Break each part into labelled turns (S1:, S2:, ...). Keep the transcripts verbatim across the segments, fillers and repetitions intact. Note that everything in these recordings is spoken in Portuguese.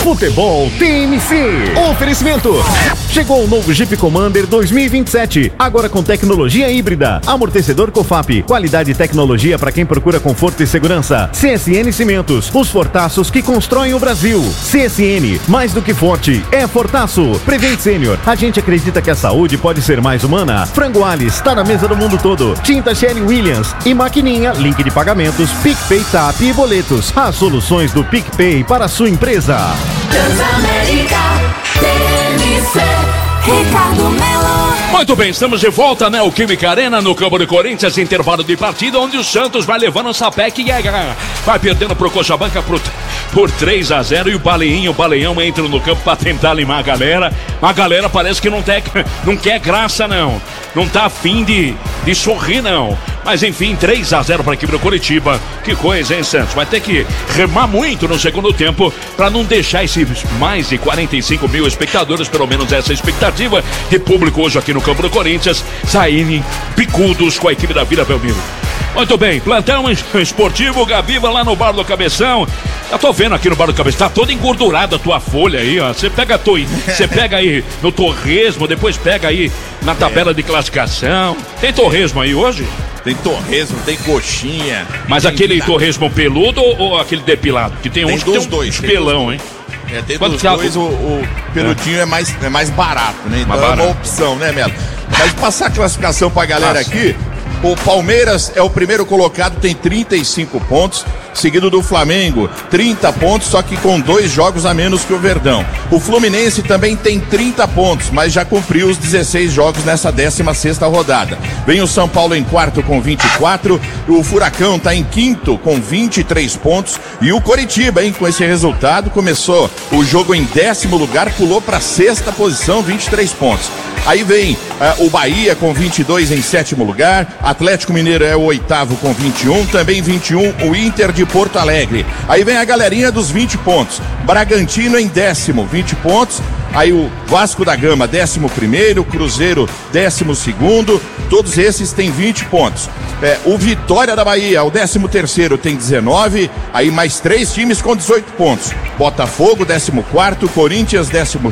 S1: Futebol T M C. Oferecimento. Chegou o novo Jeep Commander dois mil e vinte e sete, agora com tecnologia híbrida, amortecedor COFAP, qualidade e tecnologia para quem procura conforto e segurança. C S N Cimentos, os fortaços que constroem o Brasil. C S N, mais do que forte, é fortaço. Prevent Senior, a gente acredita que a saúde pode ser mais humana. Frango Alice, está na mesa do mundo todo. Tinta Sherry Williams e Maquininha, link de pagamentos, PicPay, TAP e boletos. As soluções do PicPay para a sua empresa.
S2: Transamérica, T M C, Ricardo Melo.
S3: Muito bem, estamos de volta, né? O Química Arena, no campo do Corinthians, intervalo de partida, onde o Santos vai levando o Sapec e vai perdendo pro Cochabamba por, por três a zero, e o Baleinho, o Baleião entra no campo para tentar limar a galera. A galera parece que não, tem, não quer graça, não. Não tá afim de, de sorrir, não. Mas enfim, três a zero para a equipe do Coritiba. Que coisa, hein, Santos? Vai ter que remar muito no segundo tempo para não deixar esses mais de quarenta e cinco mil espectadores, pelo menos essa expectativa de público hoje aqui no campo do Corinthians, saírem picudos com a equipe da Vila Belmiro. Muito bem, plantão esportivo, Gaviva lá no Bar do Cabeção. Eu tô vendo aqui no Bar do Cabeção, tá toda engordurada a tua folha aí, ó. Você pega, to... Você pega aí no torresmo, depois pega aí na tabela de classificação. Tem torresmo aí hoje?
S4: Tem torresmo, tem coxinha.
S3: Mas
S4: tem
S3: aquele
S4: nada.
S3: Torresmo peludo ou, ou aquele depilado? Que tem, tem uns que tem um
S4: dois,
S3: pelão, hein?
S4: É, tem
S3: Quanto
S4: dos
S3: que
S4: dois, o, o peludinho é. é, mais, é mais barato, né? Então
S3: mais
S4: é
S3: barato.
S4: uma opção, né, Melo? Mas passar a classificação pra galera
S3: Passa.
S4: aqui, o Palmeiras é o primeiro colocado, tem trinta e cinco pontos, seguido do Flamengo, trinta pontos, só que com dois jogos a menos que o Verdão. O Fluminense também tem trinta pontos, mas já cumpriu os dezesseis jogos nessa décima sexta rodada. Vem o São Paulo em quarto com vinte e quatro, o Furacão tá em quinto com vinte e três pontos, e o Coritiba, hein, com esse resultado, começou o jogo em décimo lugar, pulou para sexta posição, vinte e três pontos. Aí vem uh, o Bahia com vinte e dois em sétimo lugar, Atlético Mineiro é o oitavo com vinte e um, também vinte e um o Inter de Porto Alegre. Aí vem a galerinha dos vinte pontos, Bragantino em décimo, vinte pontos. Aí o Vasco da Gama, décimo primeiro, Cruzeiro, décimo segundo, todos esses têm vinte pontos. É, o Vitória da Bahia, o décimo terceiro, tem dezenove, aí mais três times com dezoito pontos. Botafogo, décimo quarto, Corinthians, décimo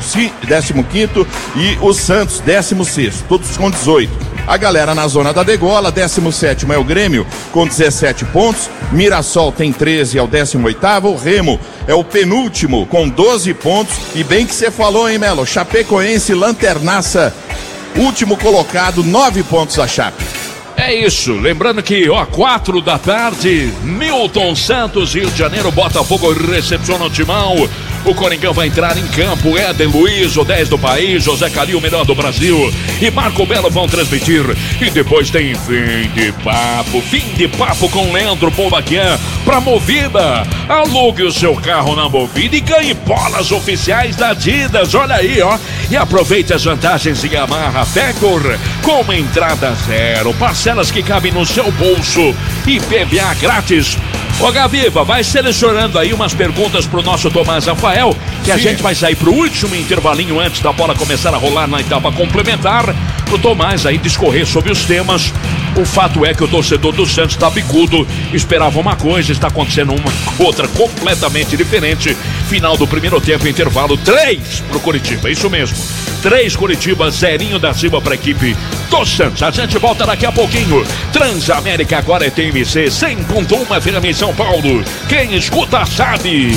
S4: quinto e o Santos, décimo sexto, todos com dezoito. A galera na zona da degola, décimo sétimo é o Grêmio, com dezessete pontos, Mirassol tem treze, é o décimo oitavo, o Remo é o penúltimo, com doze pontos, e bem que você falou, hein, Melo? Chapecoense, lanternaça, último colocado, nove pontos a Chape.
S3: É isso, lembrando que, ó, quatro da tarde, Milton Santos, Rio de Janeiro, Botafogo recepciona o Timão. O Coringão vai entrar em campo, Éder Luiz, o dez do país, José Calil, o melhor do Brasil, e Marco Belo vão transmitir. E depois tem fim de papo, fim de papo com Leandro Pombaquian pra Movida. Alugue o seu carro na Movida e ganhe bolas oficiais da Adidas, olha aí, ó. E aproveite as vantagens em Yamaha Factor, com uma entrada zero, parcelas que cabem no seu bolso e P V A grátis. Ô Gaviva, vai selecionando aí umas perguntas pro nosso Tomás Rafael, que a Sim. gente vai sair pro último intervalinho antes da bola começar a rolar na etapa complementar, pro Tomás aí discorrer sobre os temas. O fato é que o torcedor do Santos tá bicudo, esperava uma coisa, está acontecendo uma outra completamente diferente. Final do primeiro tempo, intervalo três pro Coritiba, isso mesmo. três Coritiba, zerinho da Silva para a equipe do Santos. A gente volta daqui a pouquinho. Transamérica agora é T M C cem ponto um F M em São Paulo. Quem escuta sabe.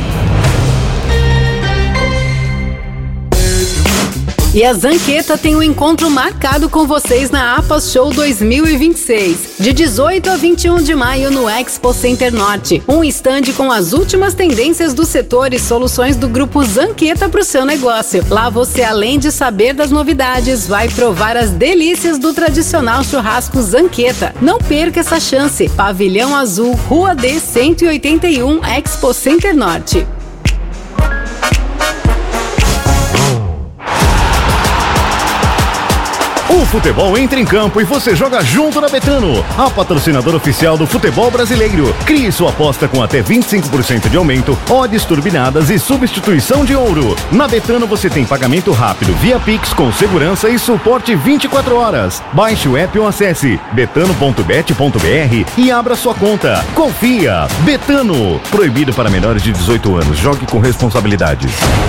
S5: E a Zanqueta tem um encontro marcado com vocês na APA Show dois mil e vinte e seis, de dezoito a vinte e um de maio no Expo Center Norte. Um estande com as últimas tendências do setor e soluções do grupo Zanqueta para o seu negócio. Lá você, além de saber das novidades, vai provar as delícias do tradicional churrasco Zanqueta. Não perca essa chance. Pavilhão Azul, Rua D cento e oitenta e um, Expo Center Norte.
S1: O futebol entra em campo e você joga junto na Betano, a patrocinadora oficial do futebol brasileiro. Crie sua aposta com até vinte e cinco por cento de aumento, odds turbinadas e substituição de ouro. Na Betano você tem pagamento rápido via Pix com segurança e suporte vinte e quatro horas. Baixe o app ou acesse betano ponto bet ponto br e abra sua conta. Confia! Betano. Proibido para menores de dezoito anos. Jogue com responsabilidade.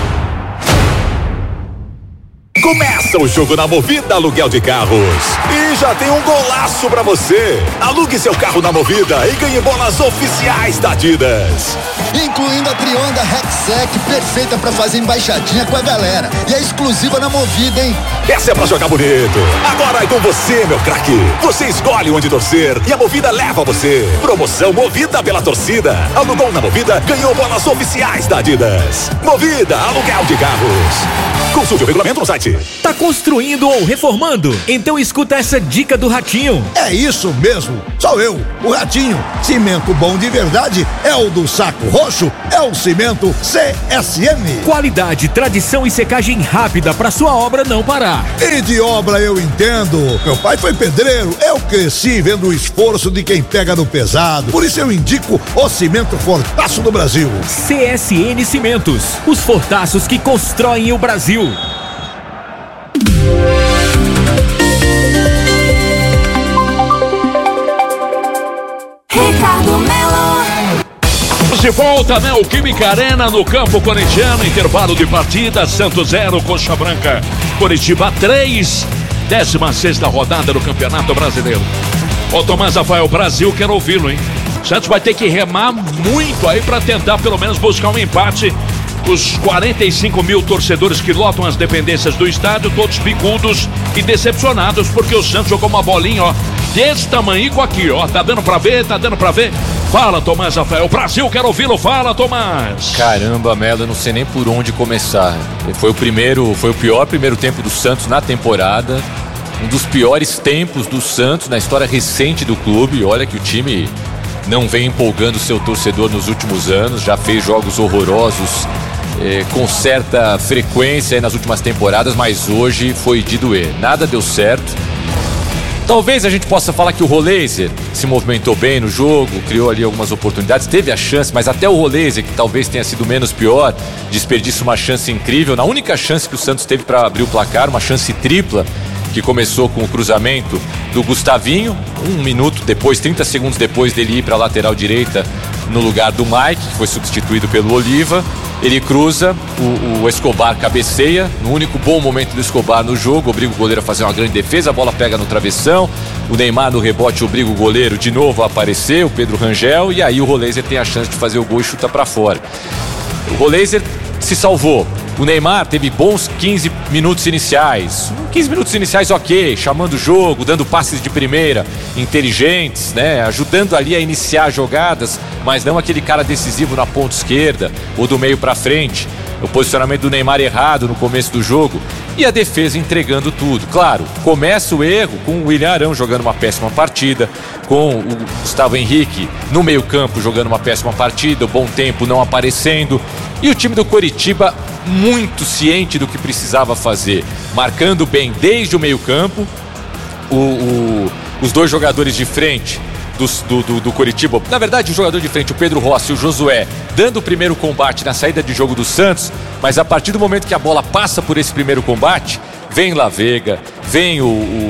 S6: Começa o jogo na Movida Aluguel de Carros. E já tem um golaço pra você. Alugue seu carro na Movida e ganhe bolas oficiais da Adidas.
S7: Incluindo a Trionda Rexec, perfeita pra fazer embaixadinha com a galera. E é exclusiva na Movida, hein?
S6: Essa é pra jogar bonito. Agora é com você, meu craque. Você escolhe onde torcer e a Movida leva você. Promoção Movida pela torcida. Alugou na Movida, ganhou bolas oficiais da Adidas. Movida Aluguel de Carros. Consulte o regulamento no site.
S8: Tá construindo ou reformando? Então escuta essa dica do Ratinho.
S9: É isso mesmo, sou eu, o Ratinho. Cimento bom de verdade é o do Saco Roxo, é o Cimento C S M.
S8: Qualidade, tradição e secagem rápida pra sua obra não parar.
S9: E de obra eu entendo. Meu pai foi pedreiro, eu cresci vendo o esforço de quem pega no pesado. Por isso eu indico o Cimento Fortaço do Brasil.
S8: C S N Cimentos, os fortaços que constroem o Brasil.
S2: Ricardo Melo.
S3: De volta, né? O Química Arena no campo corintiano, intervalo de partida, Santos zero, Coxa Branca, Coritiba três, décima sexta rodada do Campeonato Brasileiro. Ô Tomás Rafael, Brasil, quero ouvi-lo, hein? Santos vai ter que remar muito aí pra tentar pelo menos buscar um empate. Os quarenta e cinco mil torcedores que lotam as dependências do estádio, todos bicudos e decepcionados, porque o Santos jogou uma bolinha, ó, desse tamanho aqui, ó, tá dando pra ver, tá dando pra ver. Fala, Tomás Rafael, Brasil, quero ouvi-lo, fala, Tomás.
S10: Caramba, Melo, eu não sei nem por onde começar. Foi o primeiro, foi o pior primeiro tempo do Santos na temporada, um dos piores tempos do Santos na história recente do clube. Olha que o time não vem empolgando seu torcedor nos últimos anos, já fez jogos horrorosos eh, com certa frequência aí nas últimas temporadas, mas hoje foi de doer, nada deu certo. Talvez a gente possa falar que o Roleiser se movimentou bem no jogo, criou ali algumas oportunidades, teve a chance, mas até o Roleiser, que talvez tenha sido menos pior, desperdiça uma chance incrível, na única chance que o Santos teve para abrir o placar, uma chance tripla, que começou com o cruzamento do Gustavinho, um minuto depois, trinta segundos depois dele ir para a lateral direita no lugar do Mike, que foi substituído pelo Oliva. Ele cruza, o, o Escobar cabeceia, no único bom momento do Escobar no jogo, obriga o goleiro a fazer uma grande defesa, a bola pega no travessão, o Neymar no rebote obriga o goleiro de novo a aparecer, o Pedro Rangel, e aí o Roleiser tem a chance de fazer o gol e chuta para fora. O Roleiser se salvou. O Neymar teve bons quinze minutos iniciais, quinze minutos iniciais ok, chamando o jogo, dando passes de primeira, inteligentes, né, ajudando ali a iniciar jogadas, mas não aquele cara decisivo na ponta esquerda ou do meio para frente. O posicionamento do Neymar errado no começo do jogo e a defesa entregando tudo. Claro, começa o erro com o William Arão jogando uma péssima partida, com o Gustavo Henrique no meio campo jogando uma péssima partida, o Bom Tempo não aparecendo, e o time do Coritiba muito ciente do que precisava fazer, marcando bem desde o meio campo, o, o, os dois jogadores de frente do, do, do Coritiba, na verdade o jogador de frente, o Pedro Rossi e o Josué, dando o primeiro combate na saída de jogo do Santos, mas a partir do momento que a bola passa por esse primeiro combate, vem La Vega, vem o,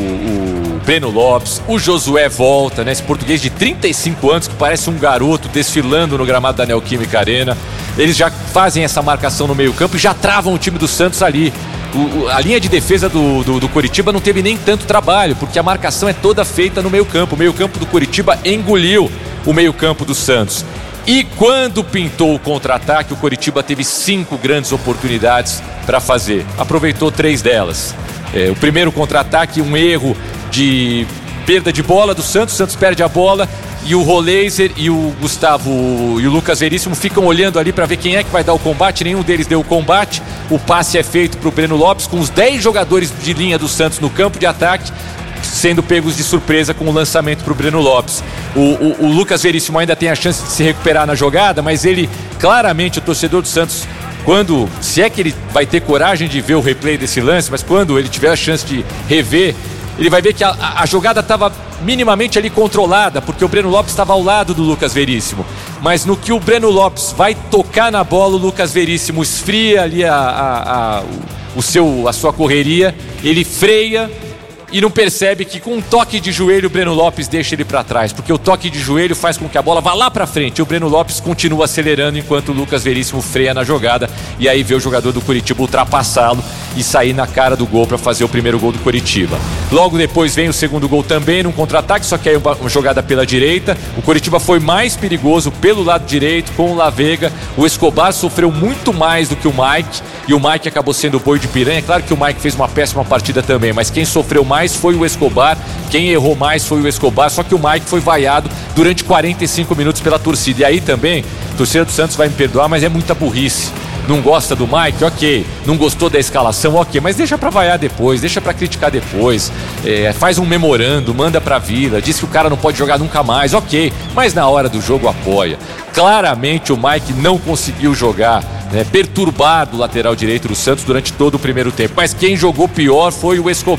S10: o, o Breno Lopes, o Josué volta, né, esse português de trinta e cinco anos que parece um garoto desfilando no gramado da Neoquímica Arena. Eles já fazem essa marcação no meio campo e já travam o time do Santos ali. O, a linha de defesa do, do, do Coritiba não teve nem tanto trabalho, porque a marcação é toda feita no meio campo. O meio campo do Coritiba engoliu o meio campo do Santos. E quando pintou o contra-ataque, o Coritiba teve cinco grandes oportunidades para fazer. Aproveitou três delas. É, o primeiro contra-ataque, um erro de perda de bola do Santos. O Santos perde a bola e o Roleiser e o Gustavo e o Lucas Veríssimo ficam olhando ali para ver quem é que vai dar o combate. Nenhum deles deu o combate. O passe é feito para o Breno Lopes, com os dez jogadores de linha do Santos no campo de ataque, sendo pegos de surpresa com o lançamento para o Breno Lopes. O, o, o Lucas Veríssimo ainda tem a chance de se recuperar na jogada, mas ele, claramente, o torcedor do Santos, quando, se é que ele vai ter coragem de ver o replay desse lance, mas quando ele tiver a chance de rever ele vai ver que a, a jogada estava minimamente ali controlada, porque o Breno Lopes estava ao lado do Lucas Veríssimo. Mas no que o Breno Lopes vai tocar na bola, o Lucas Veríssimo esfria ali a, a, a, o seu, a sua correria, ele freia e não percebe que com um toque de joelho o Breno Lopes deixa ele para trás, porque o toque de joelho faz com que a bola vá lá para frente e o Breno Lopes continua acelerando enquanto o Lucas Veríssimo freia na jogada, e aí vê o jogador do Coritiba ultrapassá-lo e sair na cara do gol para fazer o primeiro gol do Coritiba. Logo depois vem o segundo gol também num contra-ataque, só que aí uma, uma jogada pela direita. O Coritiba foi mais perigoso pelo lado direito com o Lavega. O Escobar sofreu muito mais do que o Mike, e o Mike acabou sendo o boi de piranha. Claro que o Mike fez uma péssima partida também, mas quem sofreu mais foi o Escobar, quem errou mais foi o Escobar, só que o Mike foi vaiado durante quarenta e cinco minutos pela torcida. E aí também, a torcida do Santos vai me perdoar, mas é muita burrice. Não gosta do Mike? Ok. Não gostou da escalação? Ok. Mas deixa pra vaiar depois, deixa pra criticar depois. É, faz um memorando, manda pra Vila, diz que o cara não pode jogar nunca mais. Ok. Mas na hora do jogo apoia. Claramente o Mike não conseguiu jogar, né, perturbado o lateral direito do Santos durante todo o primeiro tempo. Mas quem jogou pior foi o Escobar.